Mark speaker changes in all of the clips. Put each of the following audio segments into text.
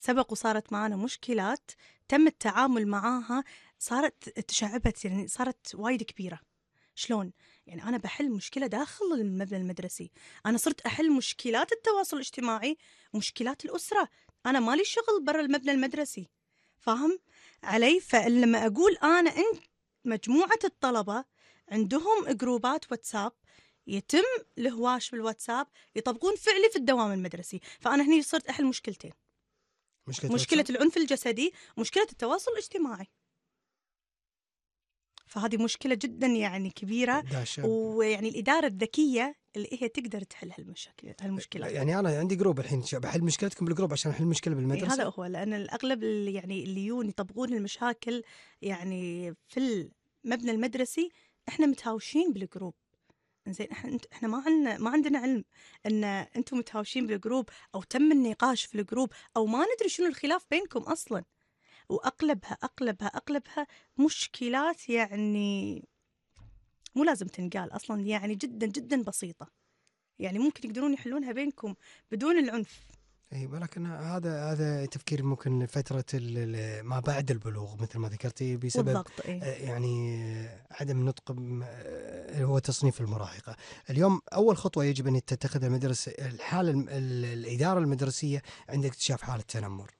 Speaker 1: سبق وصارت معانا مشكلات تم التعامل معاها، صارت تشعبت، يعني صارت وايد كبيرة. شلون؟ يعني أنا بحل مشكلة داخل المبنى المدرسي، أنا صرت أحل مشكلات التواصل الاجتماعي ومشكلات الأسرة، أنا مالي شغل برا المبنى المدرسي. فاهم علي؟ فلما أقول أنا أنت مجموعة الطلبة عندهم جروبات واتساب، يتم الهواش بالواتساب، يطبقون فعلي في الدوام المدرسي، فأنا هني صرت أحل مشكلتين:
Speaker 2: مشكلة
Speaker 1: مشكلة
Speaker 2: واتساب.
Speaker 1: العنف الجسدي ومشكلة التواصل الاجتماعي. فهذه مشكلة جدا يعني كبيرة،
Speaker 2: داشة.
Speaker 1: ويعني الإدارة الذكية اللي هي تقدر تحل هالمشكلات.
Speaker 2: يعني أنا عندي جروب الحين، بحل مشكلتكم بالجروب عشان أحل مشكلة
Speaker 1: إيه هذا
Speaker 2: بالمدرسة.
Speaker 1: هو، لأن الأغلب اللي يون يطبقون المشاكل يعني في المبنى المدرسي إحنا متهاوشين بالجروب. زين، احنا ما عندنا علم ان انتم متهاوشين بالجروب، او تم النقاش في الجروب، او ما ندري شنو الخلاف بينكم اصلا. واغلبها مشكلات يعني مو لازم تنقال اصلا، يعني جدا جدا بسيطة، يعني ممكن يقدرون يحلونها بينكم بدون العنف.
Speaker 2: اي، ولكن هذا تفكير ممكن فترة ما بعد البلوغ مثل ما ذكرتي، بسبب
Speaker 1: والضغط ايه.
Speaker 2: يعني عدم النطق هو تصنيف المراهقة. اليوم أول خطوة يجب أن تتخذها المدرسة، الحالة الإدارة المدرسية عند اكتشاف حالة تنمر.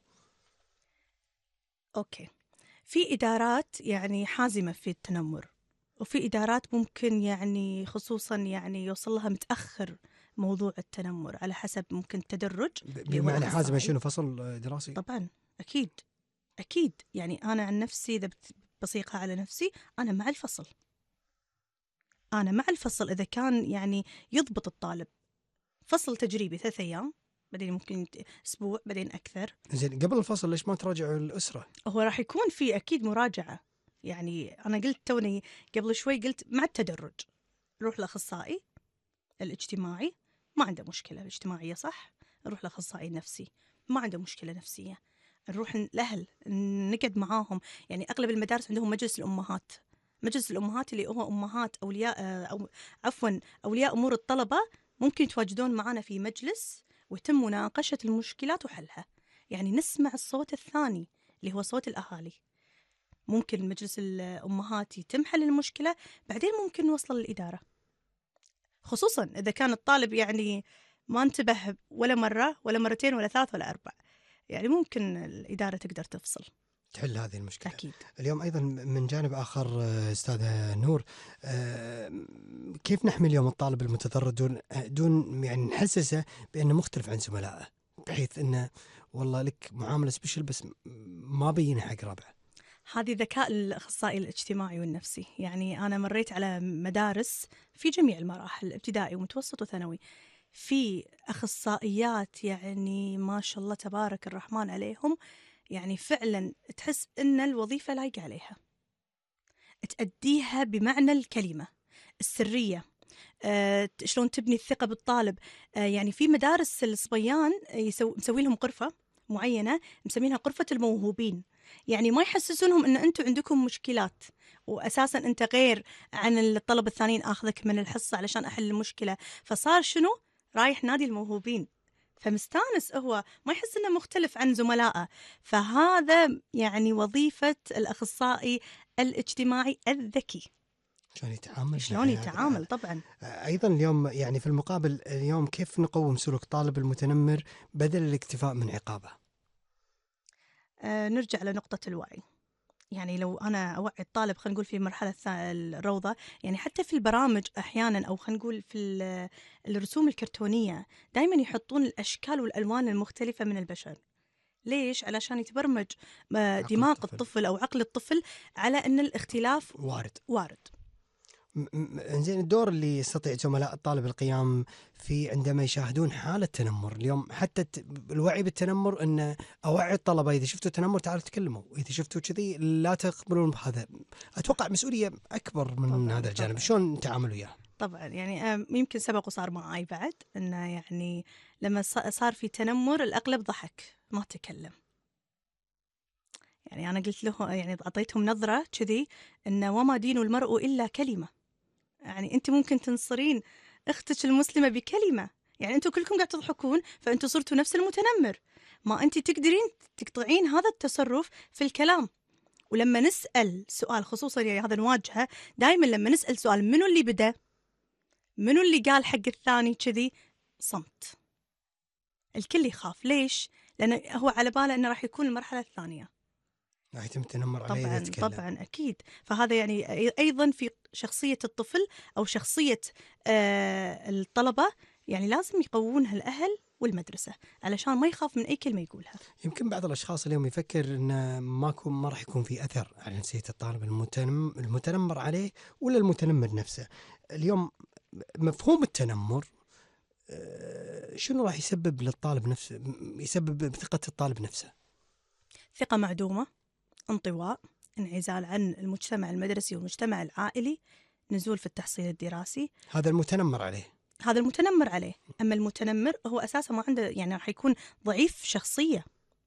Speaker 1: اوكي، في ادارات يعني حازمة في التنمر، وفي إدارات ممكن يعني خصوصا يعني يوصل لها متأخر موضوع التنمر، على حسب ممكن التدرج اللي هو
Speaker 2: بمعنى حازمة
Speaker 1: الأخصائي.
Speaker 2: شنو؟ فصل دراسي؟
Speaker 1: طبعا، أكيد أكيد، يعني أنا عن نفسي إذا بصيغها على نفسي، أنا مع الفصل. أنا مع الفصل إذا كان يعني يضبط الطالب. فصل تجريبي 3 أيام، بعدين ممكن أسبوع، بعدين أكثر.
Speaker 2: زين، قبل الفصل ليش ما تراجعوا الأسرة؟
Speaker 1: هو راح يكون في أكيد مراجعة. يعني أنا قلت توني قبل شوي، قلت مع التدرج نروح لأخصائي الاجتماعي، ما عنده مشكلة الاجتماعية صح، نروح لأخصائي نفسي، ما عنده مشكلة نفسية، نروح الأهل نقعد معاهم. يعني أغلب المدارس عندهم مجلس الأمهات، مجلس الأمهات اللي هو أمهات أولياء أو عفوا أولياء أمور الطلبة، ممكن يتواجدون معنا في مجلس ويتم مناقشة المشكلات وحلها. يعني نسمع الصوت الثاني اللي هو صوت الأهالي. ممكن مجلس الأمهات يتم حل المشكلة، بعدين ممكن نوصل للإدارة، خصوصا إذا كان الطالب يعني ما انتبه ولا مرة ولا مرتين ولا 3 ولا 4، يعني ممكن الإدارة تقدر تفصل.
Speaker 2: تحل هذه المشكلة.
Speaker 1: أكيد.
Speaker 2: اليوم أيضا من جانب آخر أستاذة نور، كيف نحمي اليوم الطالب المتضرر دون يعني نحسسه بأنه مختلف عن زملائه، بحيث أنه والله لك معاملة سبيشل بس ما بينها حق ربعه؟
Speaker 1: هذه ذكاء الأخصائي الاجتماعي والنفسي. يعني أنا مريت على مدارس في جميع المراحل، ابتدائي ومتوسط وثانوي، في أخصائيات يعني ما شاء الله تبارك الرحمن عليهم، يعني فعلا تحس إن الوظيفة لايقة عليها، تأديها بمعنى الكلمة، السرية. شلون تبني الثقة بالطالب. يعني في مدارس الصبيان مسوي لهم غرفة معينة مسمينها غرفة الموهوبين، يعني ما يحسسونهم ان انتم عندكم مشكلات، واساسا انت غير عن الطلبة الثانيين، اخذك من الحصة علشان احل المشكلة، فصار شنو؟ رايح نادي الموهوبين، فمستانس، هو ما يحس انه مختلف عن زملائه. فهذا يعني وظيفة الاخصائي الاجتماعي الذكي،
Speaker 2: عشان يتعامل في
Speaker 1: شلون
Speaker 2: حياة
Speaker 1: يتعامل طبعا.
Speaker 2: أيضا اليوم يعني في المقابل، اليوم كيف نقوم سلوك طالب المتنمر بدل الاكتفاء من عقابه؟
Speaker 1: نرجع لنقطة الوعي. يعني لو أنا أوعي الطالب، خلينا نقول في مرحلة الروضة، يعني حتى في البرامج أحيانا، أو خلينا نقول في الرسوم الكرتونية، دائما يحطون الأشكال والألوان المختلفة من البشر. ليش؟ علشان يتبرمج
Speaker 2: عقل
Speaker 1: دماغ
Speaker 2: الطفل
Speaker 1: الطفل أو عقل الطفل على أن الاختلاف
Speaker 2: وارد.
Speaker 1: وارد.
Speaker 2: زين، الدور اللي يستطيع زملاء الطالب القيام فيه عندما يشاهدون حالة تنمر اليوم، حتى الوعي بالتنمر، أن أوعي الطلبة إذا شفتوا تنمر تعالوا تكلموا، إذا شفتوا كذي لا تقبلون بهذا. أتوقع مسؤولية أكبر من
Speaker 1: طبعا
Speaker 2: هذا الجانب،
Speaker 1: طبعا
Speaker 2: شلون تعاملوا وياه؟
Speaker 1: طبعا. يعني يمكن سبق وصار معي بعد، أنه يعني لما صار في تنمر الأغلب ضحك ما تكلم. يعني أنا قلت له، يعني أعطيتهم نظرة كذي، إن وما دين المرء إلا كلمة. يعني أنت ممكن تنصرين أختك المسلمة بكلمة، يعني أنتوا كلكم قاعد تضحكون، فأنتوا صرتوا نفس المتنمر. ما أنت تقدرين تقطعين هذا التصرف في الكلام. ولما نسأل سؤال، خصوصا يعني هذا نواجهه دائما لما نسأل سؤال منو اللي بدأ، منو اللي قال حق الثاني كذي، صمت. الكل يخاف. ليش؟ لأنه هو على باله أنه راح يكون المرحلة الثانية،
Speaker 2: راح يتم التنمر عليه إذا تكلم.
Speaker 1: طبعا أكيد. فهذا يعني أيضا في شخصية الطفل أو شخصية الطلبة، يعني لازم يقوونها الأهل والمدرسة علشان ما يخاف من أي كلمة يقولها.
Speaker 2: يمكن بعض الأشخاص اليوم يفكر أن ما راح يكون في أثر على نفسية الطالب المتنمر عليه ولا المتنمر نفسه. اليوم مفهوم التنمر شنو راح يسبب للطالب نفسه؟ يسبب بثقة الطالب نفسه
Speaker 1: ثقة معدومة، انطواء، انعزال عن المجتمع المدرسي والمجتمع العائلي، نزول في التحصيل الدراسي.
Speaker 2: هذا المتنمر عليه.
Speaker 1: أما المتنمر هو أساسا ما عنده، يعني راح يكون ضعيف شخصية،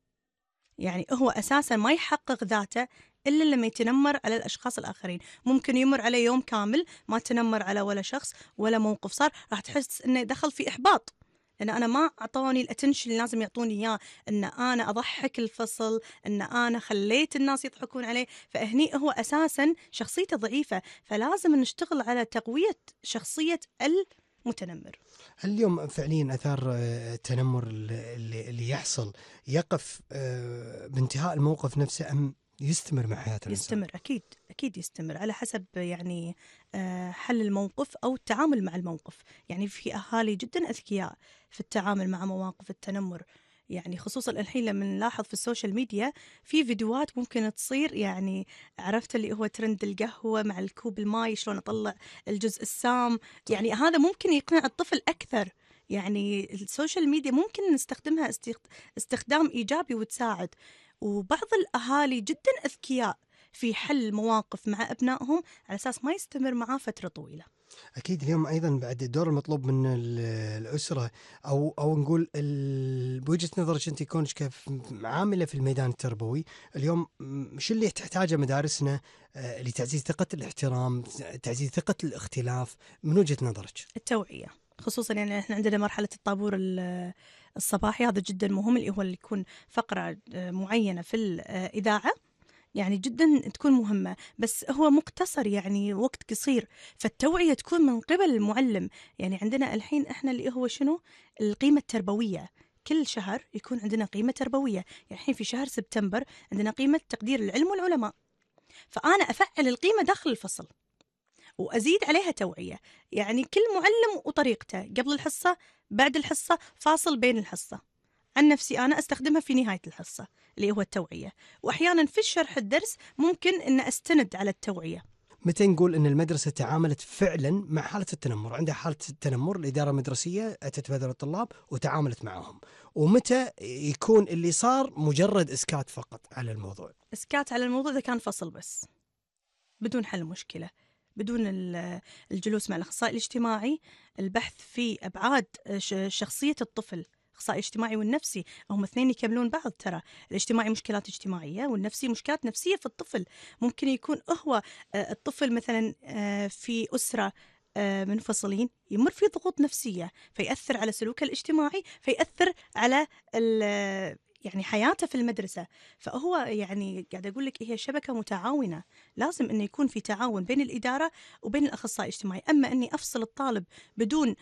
Speaker 1: يعني هو أساسا ما يحقق ذاته إلا لما يتنمر على الأشخاص الآخرين. ممكن يمر عليه يوم كامل ما تنمر على ولا شخص ولا موقف صار، راح تحس إنه دخل في إحباط، لأن أنا ما أعطوني الاتنشن اللي لازم يعطوني إياه، إن أنا أضحك الفصل، إن أنا خليت الناس يضحكون عليه. فهني هو أساسا شخصيته ضعيفة، فلازم نشتغل على تقوية شخصية المتنمر.
Speaker 2: هل اليوم فعليا أثار التنمر اللي يحصل يقف بانتهاء الموقف نفسه أم يستمر مع حياة الإنسان؟
Speaker 1: يستمر، أكيد يستمر على حسب يعني حل الموقف أو التعامل مع الموقف. يعني في أهالي جدا أذكياء في التعامل مع مواقف التنمر، يعني خصوصا الحين لما نلاحظ في السوشيال ميديا في فيديوهات ممكن تصير، يعني عرفت اللي هو ترند القهوة مع الكوب الماي شلون أطلع الجزء السام، يعني هذا ممكن يقنع الطفل أكثر. يعني السوشيال ميديا ممكن نستخدمها استخدام إيجابي وتساعد. وبعض الأهالي جدا أذكياء في حل مواقف مع أبنائهم على أساس ما يستمر معاه فترة طويلة.
Speaker 2: أكيد اليوم أيضا بعد الدور المطلوب من الأسرة أو نقول بوجهة نظرك أنت كونك كعاملة في الميدان التربوي اليوم، شو اللي تحتاجه مدارسنا لتعزيز ثقة الاحترام، تعزيز ثقة الاختلاف من وجهة نظرك؟
Speaker 1: التوعية، خصوصا يعني احنا عندنا مرحلة الطابور الصباحي، هذا جدا مهم، اللي هو اللي يكون فقرة معينة في الإذاعة، يعني جدا تكون مهمة، بس هو مقتصر يعني وقت قصير، فالتوعية تكون من قبل المعلم. يعني عندنا الحين احنا اللي هو شنو القيمة التربوية، كل شهر يكون عندنا قيمة تربوية. يعني الحين في شهر سبتمبر عندنا قيمة تقدير العلم والعلماء، فأنا أفعل القيمة داخل الفصل وأزيد عليها توعية. يعني كل معلم وطريقته، قبل الحصة، بعد الحصة، فاصل بين الحصة. عن نفسي أنا أستخدمها في نهاية الحصة اللي هو التوعية، وأحيانا في الشرح الدرس ممكن أن أستند على التوعية.
Speaker 2: متى نقول أن المدرسة تعاملت فعلا مع حالة التنمر؟ عندها حالة التنمر، الإدارة المدرسية أتت بهذول الطلاب وتعاملت معهم، ومتى يكون اللي صار مجرد إسكات فقط على الموضوع؟
Speaker 1: إسكات على الموضوع إذا كان فصل بس بدون حل مشكلة، بدون الجلوس مع الأخصائي الاجتماعي، البحث في أبعاد شخصية الطفل، الأخصائي الاجتماعي والنفسي، هم اثنين يكملون بعض. ترى الاجتماعي مشكلات اجتماعية والنفسي مشكلات نفسية في الطفل. ممكن يكون هو الطفل مثلا في أسرة منفصلين، يمر في ضغوط نفسية فيأثر على سلوكه الاجتماعي، فيأثر على يعني حياته في المدرسة. فهو يعني قاعد أقول لك هي شبكة متعاونة، لازم أن يكون في تعاون بين الإدارة وبين الأخصائي الاجتماعي. أما أني أفصل الطالب بدون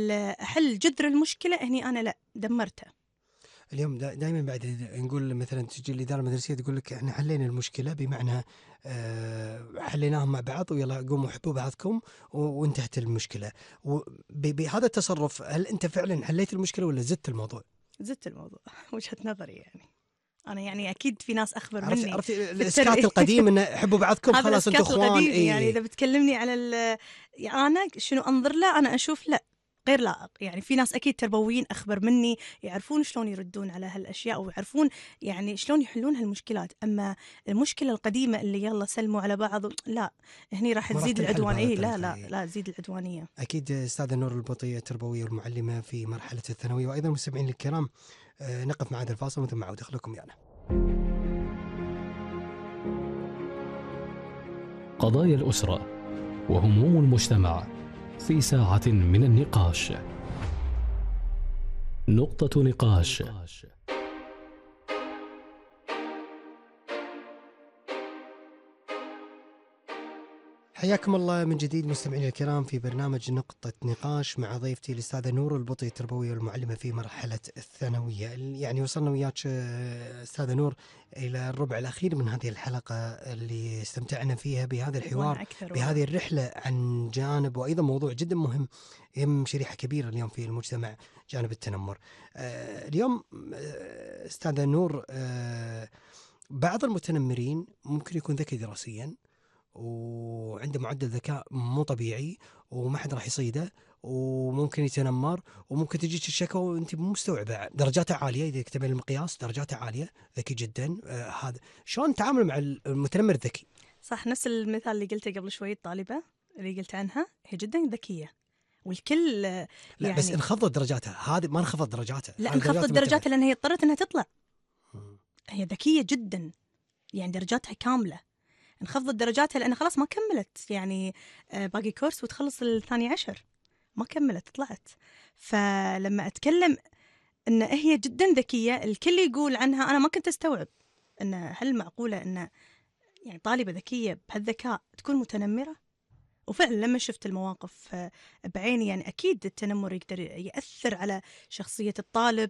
Speaker 1: حل جذر المشكلة، هني أنا لا، دمرته.
Speaker 2: اليوم دائما بعد نقول مثلا تجي الإدارة المدرسية تقول لك احنا حلينا المشكلة، بمعنى حليناهم مع بعض ويلا قوموا حبوا بعضكم وانتهت المشكلة. بهذا التصرف هل أنت فعلا حليت المشكلة ولا زدت الموضوع؟
Speaker 1: زدت الموضوع. وجهة نظري يعني أنا يعني أكيد في ناس أخبر مني.
Speaker 2: عرفتي الإسكات القديم إنه حبوا بعضكم خلاص أنتوا إخوان.
Speaker 1: يعني إذا بتكلمني على يعني أنا شنو أنظر له، أنا أشوف لا، غير لائق. يعني في ناس أكيد تربويين أخبر مني يعرفون شلون يردون على هالأشياء ويعرفون يعني شلون يحلون هالمشكلات. أما المشكلة القديمة اللي يلا سلموا على بعض، لا، هني راح تزيد العدوانية. لا تزيد العدوانية.
Speaker 2: أكيد أستاذة نور البطية التربوية والمعلمة في مرحلة الثانوية. وأيضا مستمعين الكرام نقف مع هذا الفاصل وثم نعود لكم يعني.
Speaker 3: قضايا الأسرة وهموم المجتمع في ساعة من النقاش. نقطة نقاش
Speaker 2: حياكم الله من جديد مستمعينا الكرام في برنامج نقطة نقاش مع ضيفتي الأستاذة نور البطي، التربوية والمعلمة في مرحلة الثانوية. يعني وصلنا وياك أستاذة نور إلى الربع الأخير من هذه الحلقة اللي استمتعنا فيها بهذا الحوار، بهذه الرحلة عن جانب وأيضا موضوع جدا مهم يهم شريحة كبيرة اليوم في المجتمع، جانب التنمر. اليوم أستاذة نور، بعض المتنمرين ممكن يكون ذكي دراسيا وعنده معدل ذكاء مو طبيعي وما حد راح يصيده، وممكن يتنمر، وممكن تجيك الشكوى وانت مو مستوعبه. درجاته عاليه، اذا كتبين المقياس درجاته عاليه، ذكي جدا. هذا شلون تعامل مع المتنمر الذكي؟
Speaker 1: صح، نفس المثال اللي قلته قبل شوي، الطالبه اللي قلت عنها هي جدا ذكيه والكل
Speaker 2: لا
Speaker 1: يعني
Speaker 2: بس انخفضت درجاتها، هذه ما انخفضت درجاتها.
Speaker 1: لا، انخفضت درجاتها لان هي اضطرت انها تطلع. هي ذكيه جدا، يعني درجاتها كامله. انخفضت درجاتها لأن خلاص ما كملت، يعني باقي كورس وتخلص الثاني عشر، ما كملت طلعت. فلما أتكلم إن هي جدا ذكية، الكل يقول عنها، أنا ما كنت أستوعب إن هل معقولة إن يعني طالبة ذكية بهالذكاء تكون متنمرة. وفعلا لما شفت المواقف بعيني، يعني أكيد التنمر يقدر يأثر على شخصية الطالب.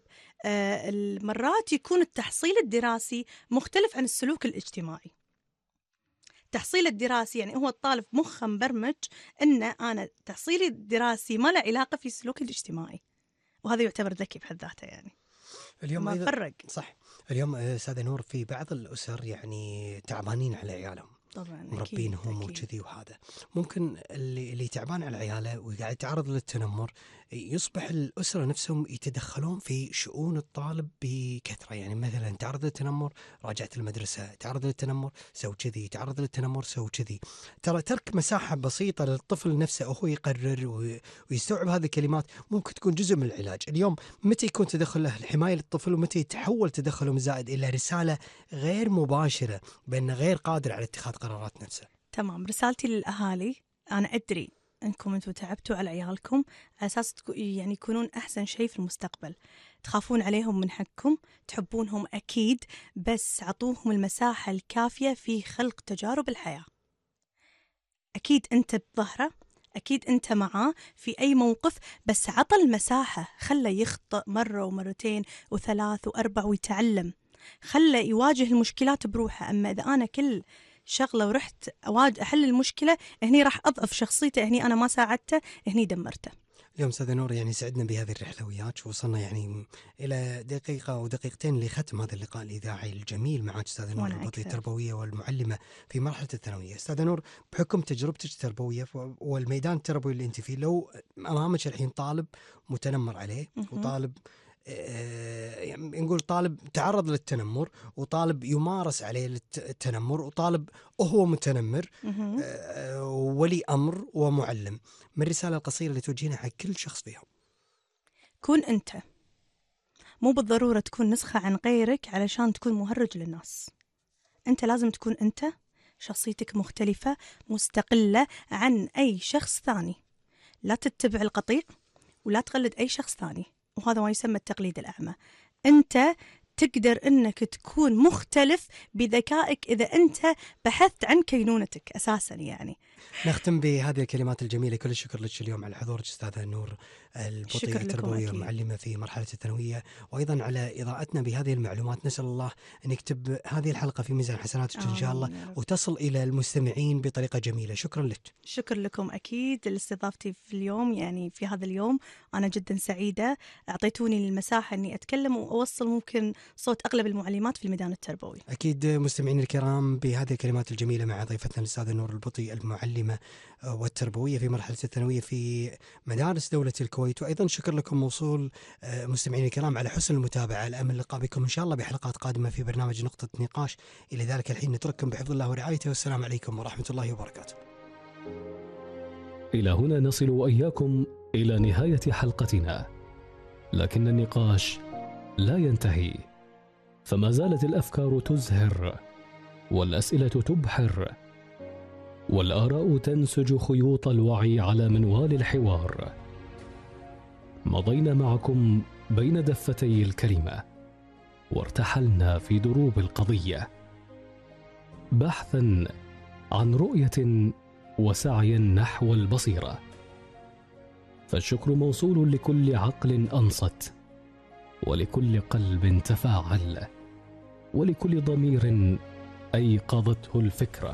Speaker 1: المرات يكون التحصيل الدراسي مختلف عن السلوك الاجتماعي. التحصيل الدراسي يعني هو الطالب مخه مبرمج ان انا تحصيلي الدراسي ما له علاقه في السلوك الاجتماعي، وهذا يعتبر ذكي بحد ذاته. يعني
Speaker 2: اليوم
Speaker 1: ما فرق.
Speaker 2: صح. اليوم استاذه نور في بعض الاسر يعني تعبانين على عيالهم،
Speaker 1: طبعا
Speaker 2: مربينهم وكذي، وهذا ممكن اللي تعبان على عياله وقاعد يتعرض للتنمر يصبح الأسرة نفسهم يتدخلون في شؤون الطالب بكثرة. يعني مثلا تعرض للتنمر، راجعت المدرسة، تعرض للتنمر سوي كذي، تعرض للتنمر سوي كذي. ترى ترك مساحة بسيطة للطفل نفسه وهو يقرر ويستوعب هذه الكلمات ممكن تكون جزء من العلاج. اليوم متى يكون تدخله الحماية للطفل، ومتى يتحول تدخله زائد إلى رسالة غير مباشرة بأنه غير قادر على اتخاذ قرارات نفسه؟
Speaker 1: تمام. رسالتي للأهالي، أنا أدري أنكم أنتم تعبتوا على عيالكم على أساس يعني يكونون أحسن شيء في المستقبل، تخافون عليهم من حقكم، تحبونهم أكيد، بس عطوهم المساحة الكافية في خلق تجارب الحياة. أكيد أنت بظهره، أكيد أنت معاه في أي موقف، بس عطى المساحة، خله يخطئ مرة ومرتين وثلاث وأربع ويتعلم، خله يواجه المشكلات بروحه. أما إذا أنا كل شغلة ورحت أحل المشكلة، هني راح أضعف شخصيته، هني أنا ما ساعدته، هني دمرته.
Speaker 2: اليوم أستاذة نور يعني سعدنا بهذه الرحلة وياك، وصلنا يعني إلى دقيقة أو دقيقتين لختم هذا اللقاء الإذاعي الجميل معك أستاذة نور البطي، التربوية والمعلمة في مرحلة الثانوية. أستاذة نور، بحكم تجربتك التربوية والميدان التربوي اللي أنت فيه، لو أمامك الحين طالب متنمر عليه وطالب نقول طالب تعرض للتنمر، وطالب يمارس عليه التنمر، وطالب وهو متنمر، ولي أمر ومعلم، من الرسالة القصيرة اللي توجهينها حق كل شخص فيهم؟
Speaker 1: كون أنت، مو بالضرورة تكون نسخة عن غيرك علشان تكون مهرج للناس. أنت لازم تكون أنت، شخصيتك مختلفة مستقلة عن أي شخص ثاني. لا تتبع القطيع ولا تقلد أي شخص ثاني، وهذا ما يسمى التقليد الأعمى. أنت تقدر أنك تكون مختلف بذكائك إذا أنت بحثت عن كينونتك أساساً. يعني
Speaker 2: نختم بهذه الكلمات الجميلة. كل الشكر لك اليوم على حضورك أستاذة نور البطي، التربوية والمعلمة في مرحلة الثانوية، وأيضا على إضاءتنا بهذه المعلومات. نسأل الله أن يكتب هذه الحلقة في ميزان حسناتك إن شاء الله، وتصل إلى المستمعين بطريقة جميلة. شكرا لك.
Speaker 1: شكر لكم أكيد لاستضافتي في اليوم، يعني في هذا اليوم أنا جدا سعيدة. أعطيتوني المساحة أني أتكلم وأوصل ممكن صوت أغلب المعلمات في الميدان التربوي.
Speaker 2: أكيد مستمعين الكرام، بهذه الكلمات الجميلة مع ضيفتنا الأستاذة نور البطي، المعلمة والتربوية في مرحلة الثانوية في مدارس دولة الكويت. وأيضا شكر لكم موصول مستمعين الكرام على حسن المتابعة. الأمل اللقاء بكم إن شاء الله بحلقات قادمة في برنامج نقطة نقاش. إلى ذلك الحين نترككم بحفظ الله ورعايته، والسلام عليكم ورحمة الله وبركاته.
Speaker 3: إلى هنا نصل وإياكم إلى نهاية حلقتنا، لكن النقاش لا ينتهي، فما زالت الأفكار تزهر، والأسئلة تبحر، والآراء تنسج خيوط الوعي على منوال الحوار. مضينا معكم بين دفتي الكلمة، وارتحلنا في دروب القضية، بحثا عن رؤية وسعي نحو البصيرة. فالشكر موصول لكل عقل أنصت، ولكل قلب تفاعل، ولكل ضمير أيقظته الفكرة.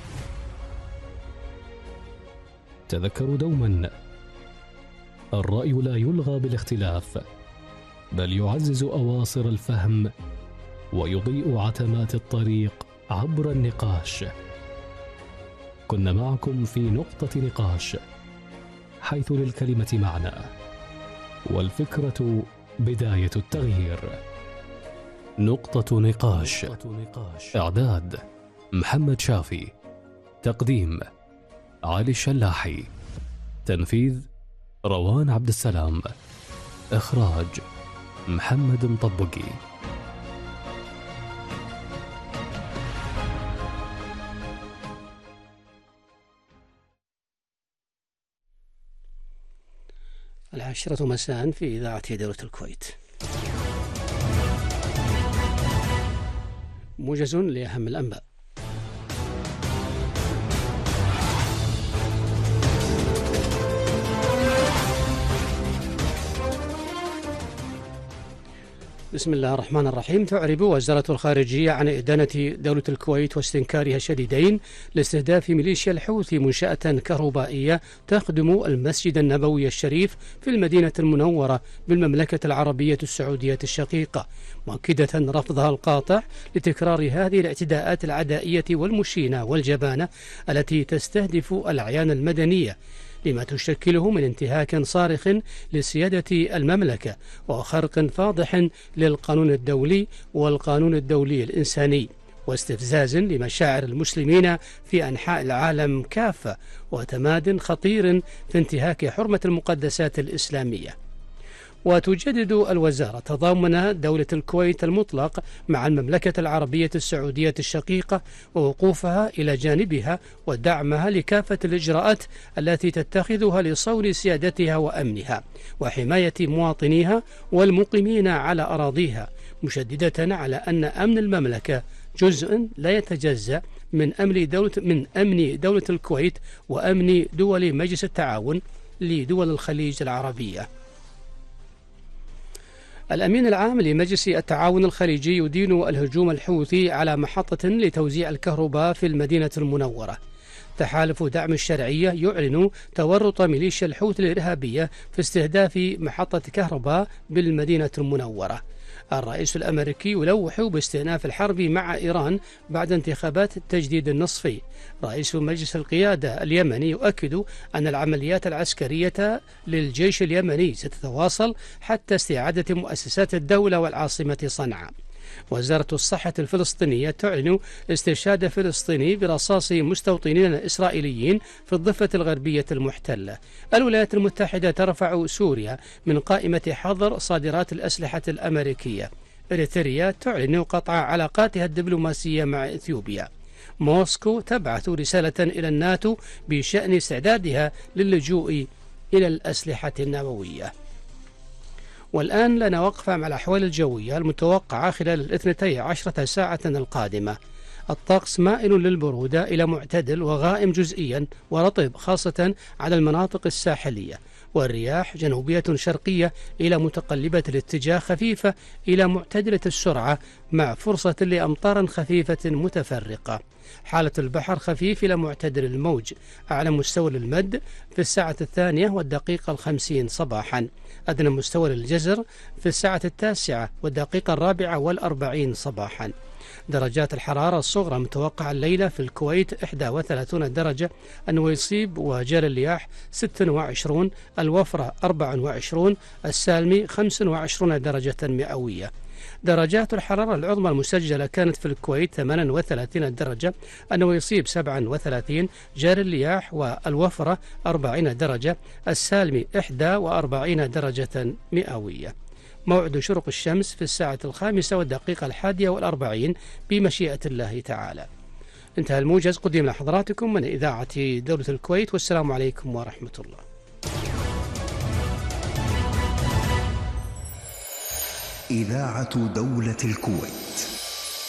Speaker 3: تذكروا دوما: الرأي لا يلغى بالاختلاف، بل يعزز أواصر الفهم ويضيء عتمات الطريق عبر النقاش. كنا معكم في نقطة نقاش، حيث للكلمة معنى، والفكرة بداية التغيير. نقطة نقاش. إعداد محمد شافي. تقديم علي الشلاحي. تنفيذ روان عبد السلام. إخراج محمد مطبقي.
Speaker 4: العاشرة مساء في إذاعة دولة الكويت. موجز لأهم الأنباء. بسم الله الرحمن الرحيم. تعرب وزارة الخارجية عن إدانة دولة الكويت واستنكارها الشديدين لاستهداف ميليشيا الحوثي منشأة كهربائية تخدم المسجد النبوي الشريف في المدينة المنورة بالمملكة العربية السعودية الشقيقة، مؤكدة رفضها القاطع لتكرار هذه الاعتداءات العدائية والمشينة والجبانة التي تستهدف الأعيان المدنية، لما تشكله من انتهاك صارخ لسيادة المملكة وخرق فاضح للقانون الدولي والقانون الدولي الإنساني، واستفزاز لمشاعر المسلمين في أنحاء العالم كافة، وتماد خطير في انتهاك حرمة المقدسات الإسلامية. وتجدد الوزارة تضامن دولة الكويت المطلق مع المملكة العربية السعودية الشقيقة ووقوفها إلى جانبها ودعمها لكافة الإجراءات التي تتخذها لصون سيادتها وأمنها وحماية مواطنيها والمقيمين على أراضيها، مشددة على أن أمن المملكة جزء لا يتجزأ من أمن دولة الكويت وأمن دول مجلس التعاون لدول الخليج العربية. الأمين العام لمجلس التعاون الخليجي يدين الهجوم الحوثي على محطة لتوزيع الكهرباء في المدينة المنورة. تحالف دعم الشرعية يعلن تورط ميليشيا الحوثي الإرهابية في استهداف محطة كهرباء بالمدينة المنورة. الرئيس الأمريكي يلوح باستئناف الحرب مع إيران بعد انتخابات التجديد النصفي. رئيس مجلس القيادة اليمني يؤكد أن العمليات العسكرية للجيش اليمني ستتواصل حتى استعادة مؤسسات الدولة والعاصمة صنعاء. وزارة الصحة الفلسطينية تعلن استشهاد فلسطيني برصاص مستوطنين إسرائيليين في الضفة الغربية المحتلة. الولايات المتحدة ترفع سوريا من قائمة حظر صادرات الأسلحة الأمريكية. إريتريا تعلن قطع علاقاتها الدبلوماسية مع إثيوبيا. موسكو تبعث رسالة إلى الناتو بشأن استعدادها للجوء إلى الأسلحة النووية. والآن لنا وقفة مع الأحوال الجوية المتوقعة خلال 12 ساعة القادمة. الطقس مائل للبرودة إلى معتدل وغائم جزئيا ورطب خاصة على المناطق الساحلية، والرياح جنوبية شرقية إلى متقلبة الاتجاه خفيفة إلى معتدلة السرعة مع فرصة لأمطار خفيفة متفرقة. حالة البحر خفيف إلى معتدل الموج، أعلى مستوى للمد في 1:50 صباحا، أدنى مستوى للجزر في 9:04 صباحا. درجات الحرارة الصغرى متوقعة الليلة في الكويت 31 درجة، النويصيب وجال الرياح 26، الوفرة 24، السالمي 25 درجة مئوية. درجات الحرارة العظمى المسجلة كانت في الكويت 38 درجة، النويصيب 37، جار الرياح والوفرة 40 درجة، السالمي 41 درجة مئوية. موعد شروق الشمس في 5:01 بمشيئة الله تعالى. انتهى الموجز، قدم لحضراتكم من إذاعة دولة الكويت، والسلام عليكم ورحمة الله.
Speaker 5: إذاعة دولة الكويت.